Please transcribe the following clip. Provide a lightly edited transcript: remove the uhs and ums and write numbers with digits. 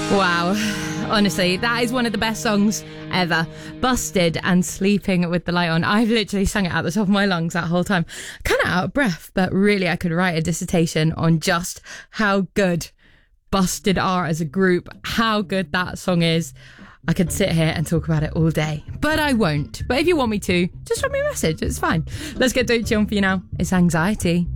Wow. Honestly, that is one of the best songs ever. Busted and Sleeping with the Light On. I've literally sung it out the top of my lungs that whole time. Kind of out of breath, but really I could write a dissertation on just how good Busted are as a group, how good that song is. I could sit here and talk about it all day, but I won't. But if you want me to, just drop me a message. It's fine. Let's get Doechii on for you now. It's Anxiety.